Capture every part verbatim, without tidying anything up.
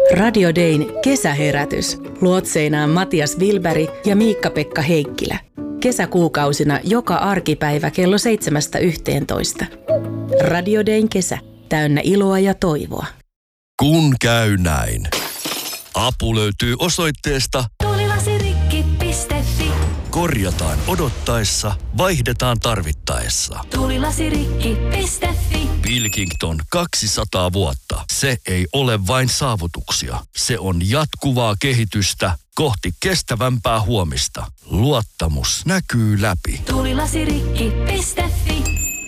Radio Dayn kesäherätys. Luotseinaan Matias Wilberg ja Miikka-Pekka Heikkilä. Kesäkuukausina joka arkipäivä kello seitsemästä yhteentoista. Radio Dayn kesä. Täynnä iloa ja toivoa. Kun käy näin. Apu löytyy osoitteesta tuulilasirikki piste fi. Korjataan odottaessa, vaihdetaan tarvittaessa. tuulilasirikki piste fi. Pilkington kaksisataa vuotta. Se ei ole vain saavutuksia. Se on jatkuvaa kehitystä kohti kestävämpää huomista. Luottamus näkyy läpi. tuulilasirikki piste fi.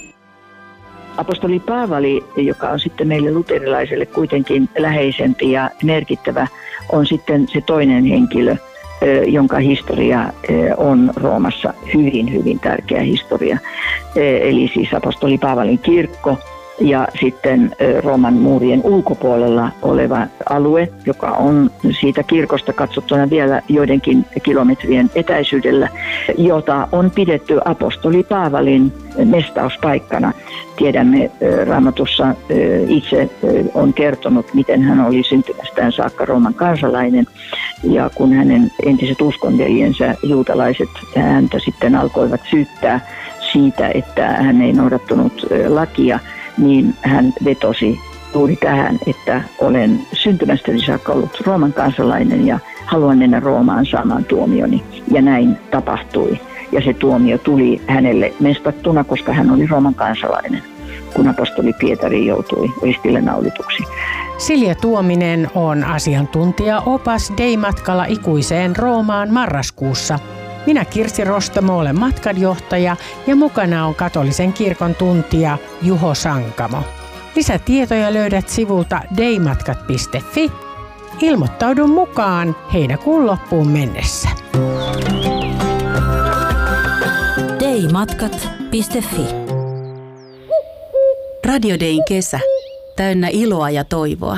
Apostoli Paavali, joka on sitten meille luterilaiselle kuitenkin läheisempi ja merkittävä, on sitten se toinen henkilö, jonka historia on Roomassa hyvin, hyvin tärkeä historia. Eli siis apostoli Paavalin kirkko ja sitten Rooman muurien ulkopuolella oleva alue, joka on siitä kirkosta katsottuna vielä joidenkin kilometrien etäisyydellä, jota on pidetty apostoli Paavalin mestauspaikkana. Tiedämme, Raamatussa itse on kertonut, miten hän oli syntymästään saakka Rooman kansalainen. Ja kun hänen entiset uskonveljensä juutalaiset häntä sitten alkoivat syyttää siitä, että hän ei noudattanut lakia, niin hän vetosi juuri tähän, että olen syntymästäni saakka ollut Rooman kansalainen ja haluan mennä Roomaan saamaan tuomioni. Ja näin tapahtui. Ja se tuomio tuli hänelle mestattuna, koska hän oli Rooman kansalainen, kun apostoli Pietari joutui ristille naulituksi. Silja Tuominen on asiantuntija-opas Day-matkalla ikuiseen Roomaan marraskuussa. Minä Kirsi Rostamo olen matkanjohtaja ja mukana on katolisen kirkon tuntija Juho Sankamo. Lisätietoja löydät sivulta daymatkat piste fi. Ilmoittaudu mukaan heinäkuun loppuun mennessä. daymatkat piste fi. Radio Dayn kesä. Täynnä iloa ja toivoa.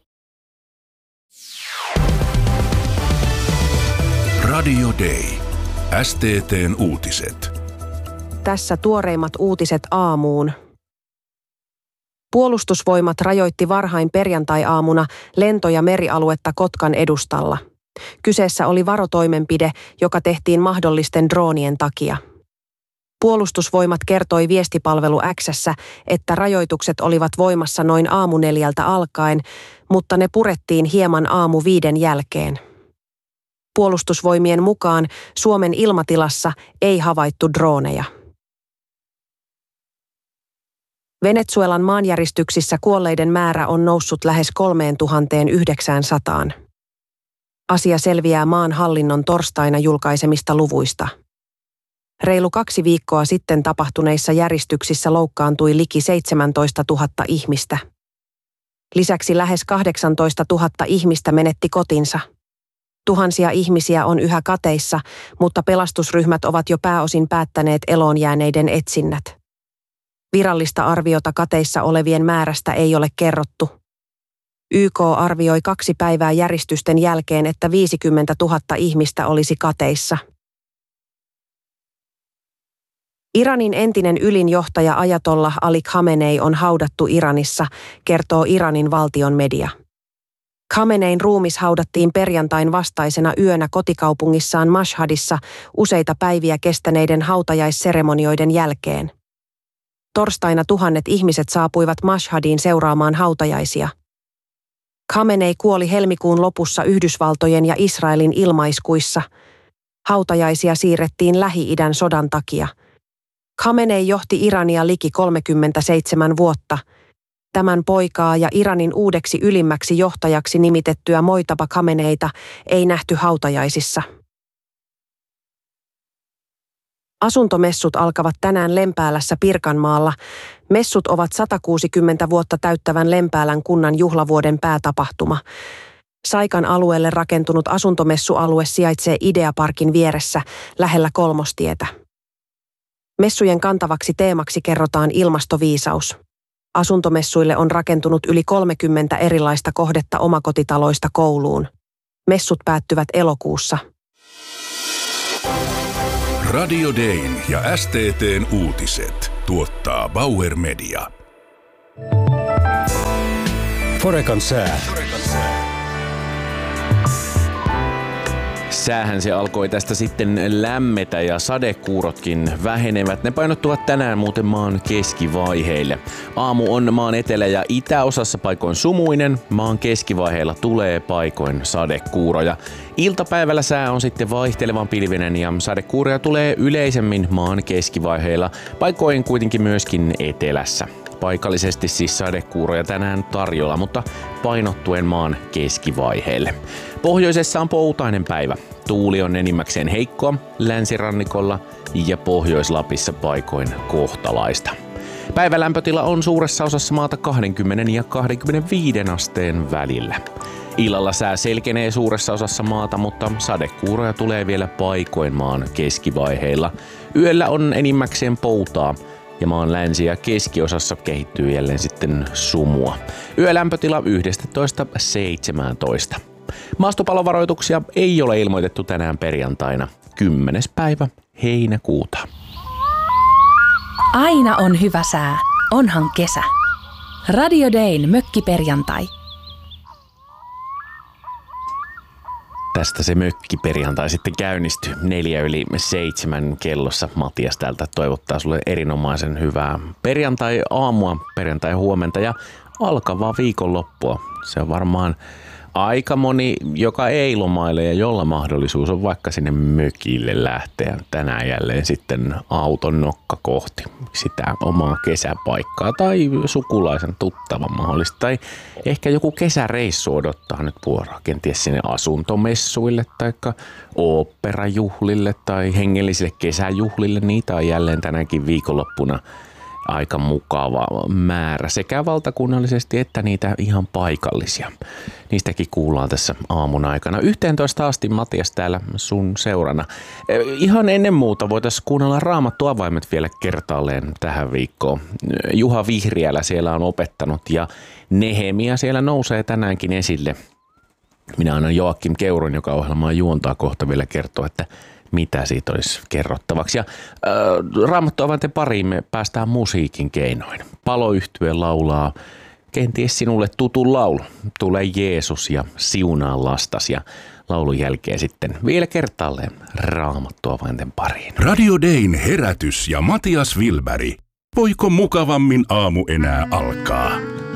Radio Day. S T T:n uutiset. Tässä tuoreimmat uutiset aamuun. Puolustusvoimat rajoitti varhain perjantai-aamuna lento- ja merialuetta Kotkan edustalla. Kyseessä oli varotoimenpide, joka tehtiin mahdollisten droonien takia. Puolustusvoimat kertoi viestipalvelu X:ssä, että rajoitukset olivat voimassa noin aamu neljältä alkaen, mutta ne purettiin hieman aamu viiden jälkeen. Puolustusvoimien mukaan Suomen ilmatilassa ei havaittu drooneja. Venezuelan maanjäristyksissä kuolleiden määrä on noussut lähes kolmetuhattayhdeksänsataa. Asia selviää maan hallinnon torstaina julkaisemista luvuista. Reilu kaksi viikkoa sitten tapahtuneissa järistyksissä loukkaantui liki seitsemäntoistatuhatta ihmistä. Lisäksi lähes kahdeksantoistatuhatta ihmistä menetti kotinsa. Tuhansia ihmisiä on yhä kateissa, mutta pelastusryhmät ovat jo pääosin päättäneet eloon jääneiden etsinnät. Virallista arviota kateissa olevien määrästä ei ole kerrottu. Y K arvioi kaksi päivää järistysten jälkeen, että viisikymmentätuhatta ihmistä olisi kateissa. Iranin entinen ylinjohtaja Ajatollah Ali Khamenei on haudattu Iranissa, kertoo Iranin valtion media. Khamenein ruumis haudattiin perjantain vastaisena yönä kotikaupungissaan Mashhadissa useita päiviä kestäneiden hautajaisseremonioiden jälkeen. Torstaina tuhannet ihmiset saapuivat Mashhadiin seuraamaan hautajaisia. Khamenei kuoli helmikuun lopussa Yhdysvaltojen ja Israelin ilmaiskuissa. Hautajaisia siirrettiin Lähi-idän sodan takia. Khamenei johti Irania liki kolmekymmentäseitsemän vuotta. Tämän poikaa ja Iranin uudeksi ylimmäksi johtajaksi nimitettyä Mojtaba Khameneita ei nähty hautajaisissa. Asuntomessut alkavat tänään Lempäälässä Pirkanmaalla. Messut ovat satakuusikymmentä vuotta täyttävän Lempäälän kunnan juhlavuoden päätapahtuma. Saikan alueelle rakentunut asuntomessualue sijaitsee Ideaparkin vieressä lähellä Kolmostietä. Messujen kantavaksi teemaksi kerrotaan ilmastoviisaus. Asuntomessuille on rakentunut yli kolmekymmentä erilaista kohdetta omakotitaloista kouluun. Messut päättyvät elokuussa. Radio Dayn ja S T T:n uutiset tuottaa Bauer Media. Forecan sää. Säähän se alkoi tästä sitten lämmetä ja sadekuurotkin vähenevät. Ne painottuvat tänään muuten maan keskivaiheille. Aamu on maan etelä- ja itäosassa paikoin sumuinen. Maan keskivaiheilla tulee paikoin sadekuuroja. Iltapäivällä sää on sitten vaihtelevan pilvinen ja sadekuuroja tulee yleisemmin maan keskivaiheilla. Paikoin kuitenkin myöskin etelässä. Paikallisesti siis sadekuuroja tänään tarjolla, mutta painottuen maan keskivaiheelle. Pohjoisessa on poutainen päivä. Tuuli on enimmäkseen heikkoa länsirannikolla ja Pohjois-Lapissa paikoin kohtalaista. Päivälämpötila on suuressa osassa maata kaksikymmentä ja kaksikymmentäviisi asteen välillä. Illalla sää selkenee suuressa osassa maata, mutta sadekuuroja tulee vielä paikoin maan keskivaiheilla. Yöllä on enimmäkseen poutaa ja maan länsi- ja keskiosassa kehittyy jälleen sitten sumua. Yölämpötila yksitoista seitsemäntoista. Maastopalovaroituksia ei ole ilmoitettu tänään perjantaina, kymmenes päivä heinäkuuta. Aina on hyvä sää, onhan kesä. Radio Dayn mökkiperjantai. Tästä se mökkiperjantai sitten käynnistyy neljä yli seitsemän kellossa. Matias täältä toivottaa sulle erinomaisen hyvää perjantai-aamua, perjantai-huomenta ja alkavaa viikonloppua. Se on varmaan aika moni, joka ei lomaile ja jolla mahdollisuus on vaikka sinne mökille lähteä tänään jälleen sitten auton nokka kohti sitä omaa kesäpaikkaa tai sukulaisen tuttavan mahdollista. Tai ehkä joku kesäreissu odottaa nyt vuoroa, kenties sinne asuntomessuille tai oopperajuhlille tai hengellisille kesäjuhlille. Niitä on jälleen tänäkin viikonloppuna aika mukava määrä sekä valtakunnallisesti että niitä ihan paikallisia. Niistäkin kuullaan tässä aamun aikana. yhteentoista asti Matias täällä sun seurana. Ihan ennen muuta voitaisiin kuunnella Raamattu-avaimet vielä kertaalleen tähän viikkoon. Juha Vihriälä siellä on opettanut ja Nehemia siellä nousee tänäänkin esille. Minä annan Joakim Keurun, joka ohjelmaa juontaa kohta vielä kertoa, että mitä siitä olisi kerrottavaksi. Ja äh, Raamattu-avainten pariin me päästään musiikin keinoin. Paloyhtye laulaa kenties sinulle tutun laulu. Tule Jeesus ja siunaa lastas. Ja laulun jälkeen sitten vielä kertaalleen Raamattu-avainten pariin. Radio Dayn herätys ja Matias Wilberg. Voiko mukavammin aamu enää alkaa?